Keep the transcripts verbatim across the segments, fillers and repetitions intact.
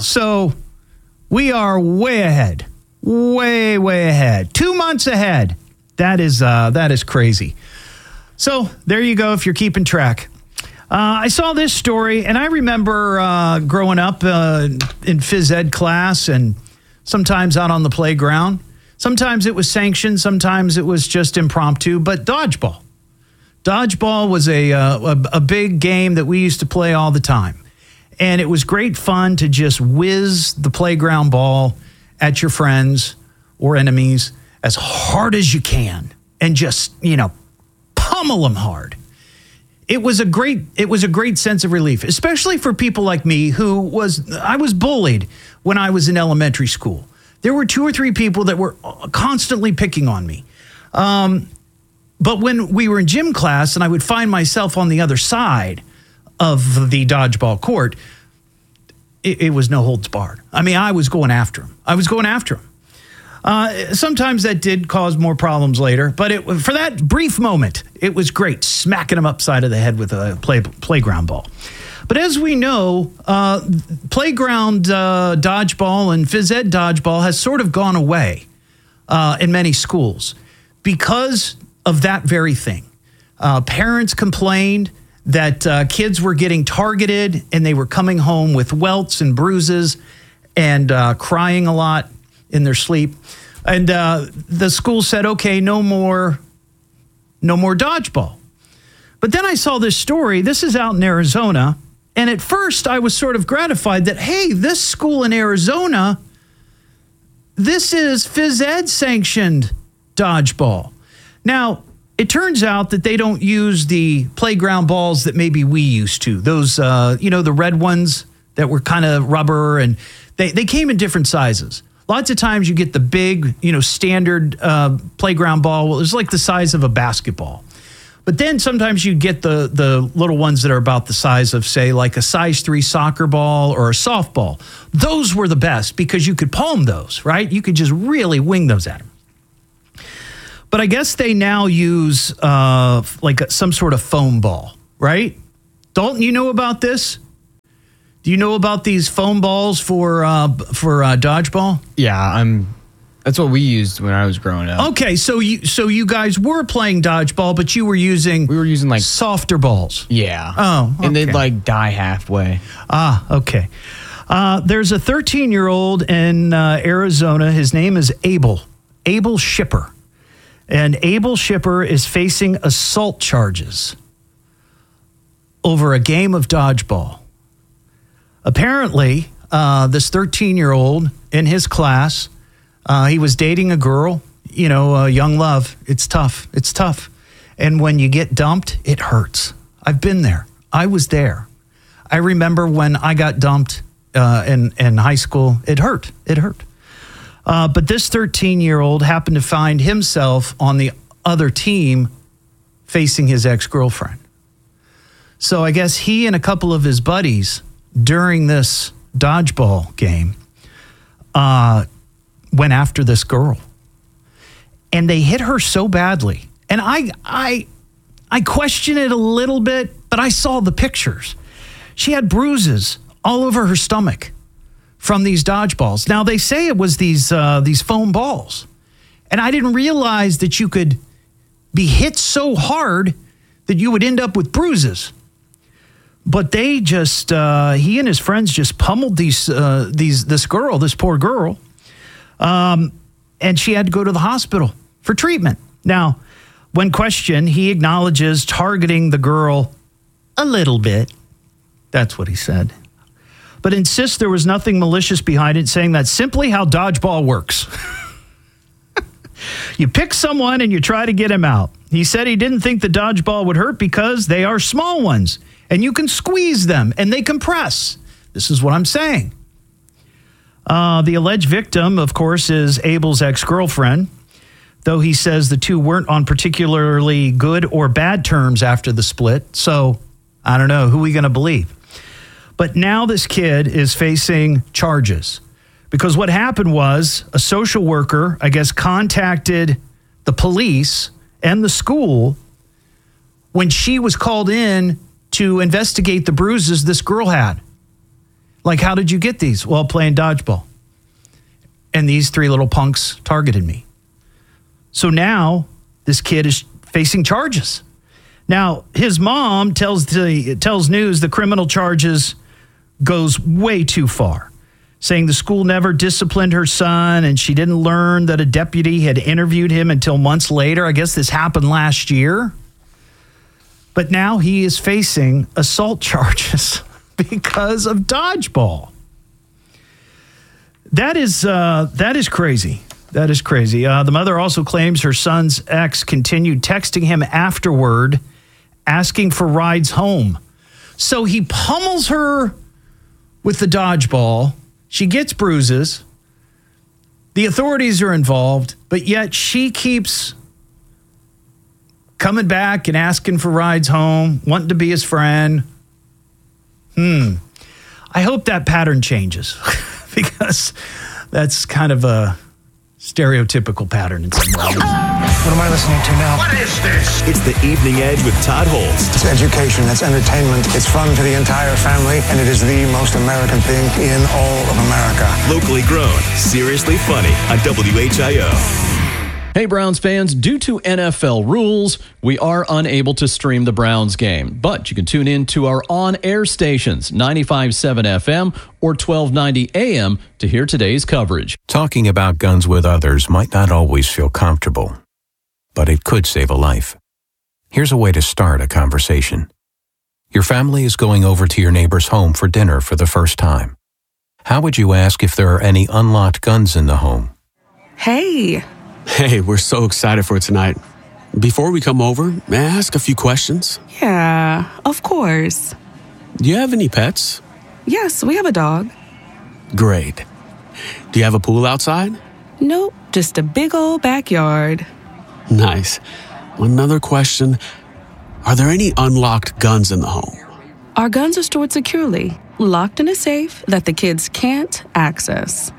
So we are way ahead, way, way ahead. Two months ahead. That is uh, that is crazy. So there you go if you're keeping track. Uh, I saw this story, and I remember uh, growing up uh, in phys ed class and sometimes out on the playground. Sometimes it was sanctioned. Sometimes it was just impromptu, but dodgeball. Dodgeball was a, uh, a, a big game that we used to play all the time. And it was great fun to just whiz the playground ball at your friends or enemies as hard as you can and just, you know, pummel them hard. It was a great it was a great sense of relief, especially for people like me who was I was bullied when I was in elementary school. There were two or three people that were constantly picking on me. Um, but when we were in gym class and I would find myself on the other side of the dodgeball court, it, it was no holds barred. I mean, I was going after him. I was going after him. Uh, sometimes that did cause more problems later, but it, for that brief moment, it was great, smacking him upside of the head with a play, playground ball. But as we know, uh, playground uh, dodgeball and phys ed dodgeball has sort of gone away uh, in many schools because of that very thing. Uh, parents complained that uh, kids were getting targeted and they were coming home with welts and bruises and uh, crying a lot in their sleep. And uh, the school said, okay, no more, no more dodgeball. But then I saw this story. This is out in Arizona. And at first I was sort of gratified that, hey, this school in Arizona, this is phys ed sanctioned dodgeball. Now, it turns out that they don't use the playground balls that maybe we used to. Those, uh, you know, the red ones that were kind of rubber, and they, they came in different sizes. Lots of times you get the big, you know, standard uh, playground ball. Well, it's like the size of a basketball. But then sometimes you get the the little ones that are about the size of, say, like a size three soccer ball or a softball. Those were the best because you could palm those, right? You could just really wing those at them. But I guess they now use uh, like a, some sort of foam ball, right? Dalton, you know about this? Do you know about these foam balls for uh, for uh, dodgeball? Yeah, I'm. That's what we used when I was growing up. Okay, so you so you guys were playing dodgeball, but you were using we were using like softer balls. Yeah. Oh, okay. And they'd like die halfway. Ah, okay. Uh, there's a thirteen-year-old in uh, Arizona. His name is Abel. Abel Shipper, and Abel Shipper is facing assault charges over a game of dodgeball. Apparently, uh, this thirteen-year-old in his class, uh, he was dating a girl, you know, uh, young love. It's tough. It's tough. And when you get dumped, it hurts. I've been there. I was there. I remember when I got dumped uh, in, in high school, it hurt. It hurt. Uh, but this thirteen-year-old happened to find himself on the other team facing his ex-girlfriend. So I guess he and a couple of his buddies during this dodgeball game uh, went after this girl. And they hit her so badly. And I, I, I question it a little bit, but I saw the pictures. She had bruises all over her stomach from these dodgeballs. Now, they say it was these, uh, these foam balls. And I didn't realize that you could be hit so hard that you would end up with bruises. But they just, uh, he and his friends just pummeled these, uh, these, this girl, this poor girl, um, and she had to go to the hospital for treatment. Now, when questioned, he acknowledges targeting the girl a little bit. That's what he said. But insists there was nothing malicious behind it, saying that's simply how dodgeball works. You pick someone and you try to get him out. He said he didn't think the dodgeball would hurt because they are small ones. And you can squeeze them, and they compress. This is what I'm saying. Uh, the alleged victim, of course, is Abel's ex-girlfriend, though he says the two weren't on particularly good or bad terms after the split. So, I don't know. Who are we going to believe? But now this kid is facing charges. Because what happened was a social worker, I guess, contacted the police and the school when she was called in to investigate the bruises this girl had. Like, how did you get these? Well, playing dodgeball. And these three little punks targeted me. So now this kid is facing charges. Now, his mom tells the tells news the criminal charges goes way too far, saying the school never disciplined her son and she didn't learn that a deputy had interviewed him until months later. I guess this happened last year. But now he is facing assault charges because of dodgeball. That is uh, that is crazy. That is crazy. Uh, the mother also claims her son's ex continued texting him afterward, asking for rides home. So he pummels her with the dodgeball. She gets bruises. The authorities are involved, but yet she keeps coming back and asking for rides home, wanting to be his friend. Hmm. I hope that pattern changes because that's kind of a stereotypical pattern in some ways. What am I listening to now? What is this? It's the Evening Edge with Todd Holst. It's education, it's entertainment, it's fun to the entire family, and it is the most American thing in all of America. Locally grown, seriously funny on W H I O. Hey, Browns fans, due to N F L rules, we are unable to stream the Browns game, but you can tune in to our on-air stations, ninety-five point seven F M or twelve ninety A M, to hear today's coverage. Talking about guns with others might not always feel comfortable, but it could save a life. Here's a way to start a conversation. Your family is going over to your neighbor's home for dinner for the first time. How would you ask if there are any unlocked guns in the home? Hey. Hey, we're so excited for tonight. Before we come over, may I ask a few questions? Yeah, of course. Do you have any pets? Yes, we have a dog. Great. Do you have a pool outside? Nope, just a big old backyard. Nice. Another question. Are there any unlocked guns in the home? Our guns are stored securely, locked in a safe that the kids can't access.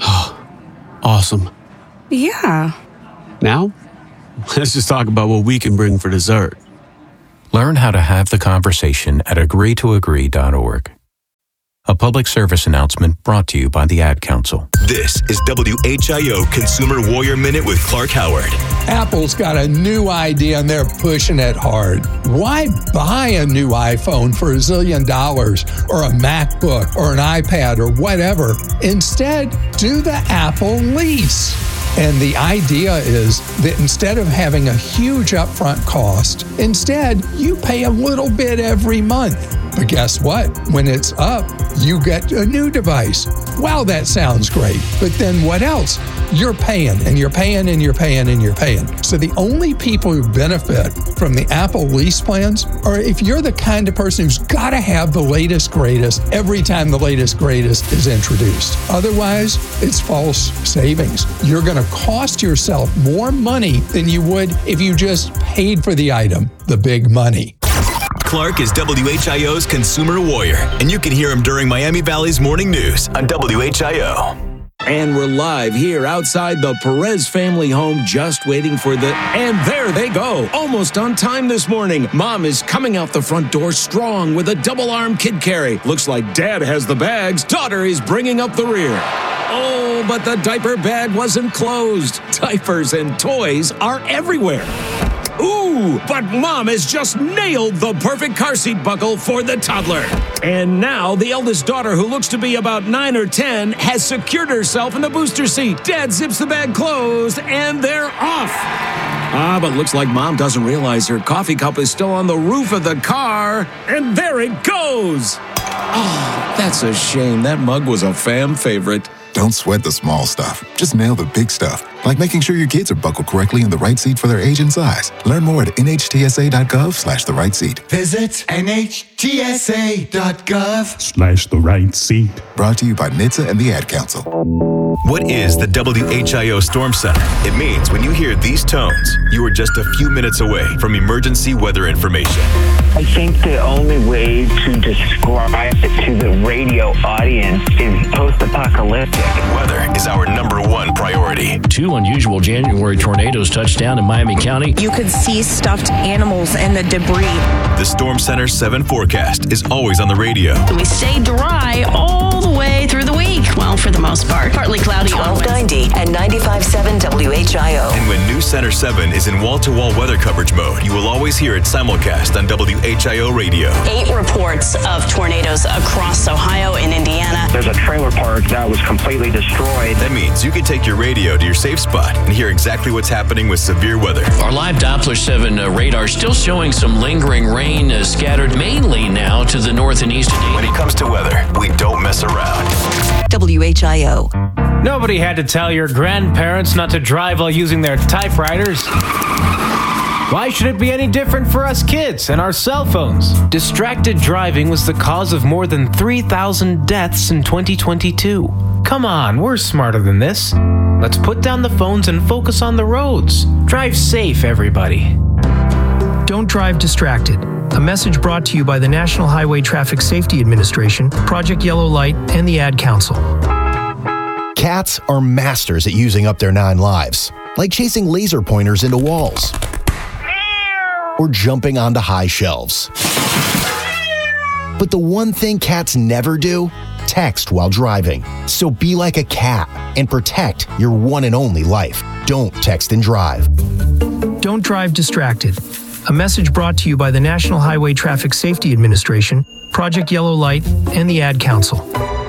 Awesome. Yeah. Now, let's just talk about what we can bring for dessert. Learn how to have the conversation at agree to agree dot org. A public service announcement brought to you by the Ad Council. This is W H I O Consumer Warrior Minute with Clark Howard. Apple's got a new idea and they're pushing it hard. Why buy a new iPhone for a zillion dollars or a MacBook or an iPad or whatever? Instead, do the Apple lease. And the idea is that instead of having a huge upfront cost, instead you pay a little bit every month. But guess what? When it's up, you get a new device. Wow, that sounds great. But then what else? You're paying and you're paying and you're paying and you're paying. So the only people who benefit from the Apple lease plans are if you're the kind of person who's got to have the latest greatest every time the latest greatest is introduced. Otherwise, it's false savings. You're going to cost yourself more money than you would if you just paid for the item, the big money. Clark is W H I O's Consumer Warrior, and you can hear him during Miami Valley's Morning News on W H I O. And we're live here outside the Perez family home, just waiting for the... And there they go, almost on time this morning. Mom is coming out the front door strong with a double-arm kid carry. Looks like Dad has the bags. Daughter is bringing up the rear. Oh, but the diaper bag wasn't closed. Diapers and toys are everywhere. Ooh, but Mom has just nailed the perfect car seat buckle for the toddler. And now the eldest daughter, who looks to be about nine or ten, has secured herself in the booster seat. Dad zips the bag closed, and they're off. Ah, but looks like Mom doesn't realize her coffee cup is still on the roof of the car. And there it goes. Oh, that's a shame. That mug was a fam favorite. Don't sweat the small stuff. Just nail the big stuff, like making sure your kids are buckled correctly in the right seat for their age and size. Learn more at N H T S A dot gov slash the right seat. Visit N H T S A dot gov slash the right seat. Brought to you by N H T S A and the Ad Council. What is the W H I O Storm Center? It means when you hear these tones, you are just a few minutes away from emergency weather information. I think the only way to describe it to the radio audience is post-apocalyptic. and weather is our number one priority. Two unusual January tornadoes touched down in Miami County. You could see stuffed animals and the debris. The Storm Center seven forecast is always on the radio. We stay dry all the way through the week. Well, for the most part. Partly cloudy on twelve ninety and ninety-five point seven W H I O. And when New Center seven is in wall-to-wall weather coverage mode, you will always hear it simulcast on W H I O radio. Eight reports of tornadoes across Ohio and Indiana. There's a trailer park that was completely destroyed. That means you can take your radio to your safe spot and hear exactly what's happening with severe weather. Our live Doppler seven uh, radar still showing some lingering rain uh, scattered mainly now to the north and east. When it comes to weather, we don't mess around. W H I O. Nobody had to tell your grandparents not to drive while using their typewriters. Why should it be any different for us kids and our cell phones? Distracted driving was the cause of more than three thousand deaths in twenty twenty-two. Come on, we're smarter than this. Let's put down the phones and focus on the roads. Drive safe, everybody. Don't drive distracted. A message brought to you by the National Highway Traffic Safety Administration, Project Yellow Light, and the Ad Council. Cats are masters at using up their nine lives, like chasing laser pointers into walls or jumping onto high shelves. But the one thing cats never do, text while driving. So be like a cat and protect your one and only life. Don't text and drive. Don't drive distracted. A message brought to you by the National Highway Traffic Safety Administration, Project Yellow Light, and the Ad Council.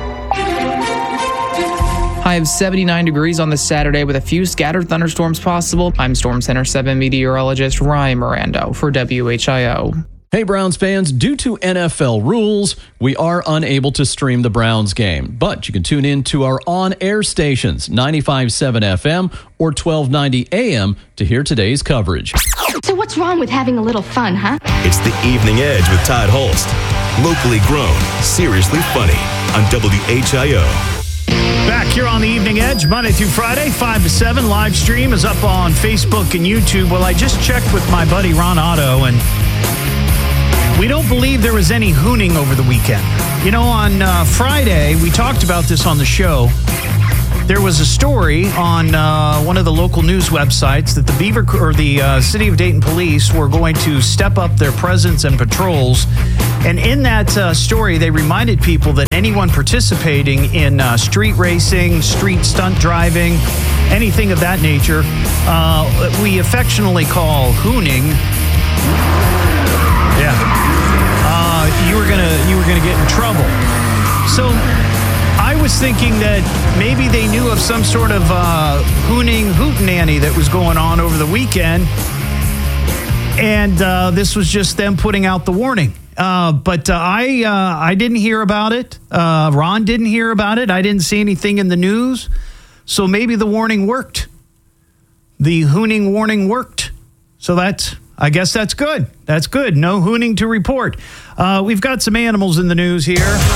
High of seventy-nine degrees on this Saturday with a few scattered thunderstorms possible. I'm Storm Center seven meteorologist Ryan Mirando for W H I O. Hey, Browns fans, due to N F L rules, we are unable to stream the Browns game, but you can tune in to our on-air stations, ninety-five point seven F M or twelve ninety A M to hear today's coverage. So what's wrong with having a little fun, huh? It's the Evening Edge with Todd Holst. Locally grown, seriously funny on W H I O. Back here on the Evening Edge, Monday through Friday, five to seven. Live stream is up on Facebook and YouTube. Well, I just checked with my buddy Ron Otto, and we don't believe there was any hooning over the weekend. You know, on uh, Friday, we talked about this on the show. There was a story on uh, one of the local news websites that the Beaver or the uh, City of Dayton Police were going to step up their presence and patrols. And in that uh, story, they reminded people that anyone participating in uh, street racing, street stunt driving, anything of that nature, uh, we affectionately call hooning. Yeah, uh, you were gonna you were gonna get in trouble. So I was thinking that maybe they knew of some sort of uh, hooning hootenanny that was going on over the weekend, and uh, this was just them putting out the warning. Uh, but uh, I uh, I didn't hear about it. Uh, Ron didn't hear about it. I didn't see anything in the news. So maybe the warning worked. The hooning warning worked. So that's, I guess that's good. That's good. No hooning to report. Uh, we've got some animals in the news here.